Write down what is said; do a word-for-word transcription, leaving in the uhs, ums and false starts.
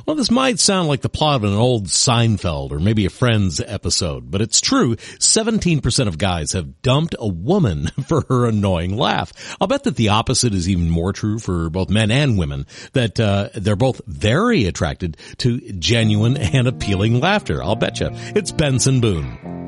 Well, this might sound like the plot of an old Seinfeld or maybe a Friends episode, but it's true. seventeen percent of guys have dumped a woman for her annoying laugh. I'll bet that the opposite is even more true for both men and women, that uh, they're both very attracted to genuine and appealing laughter. I'll bet you. It's Benson Boone.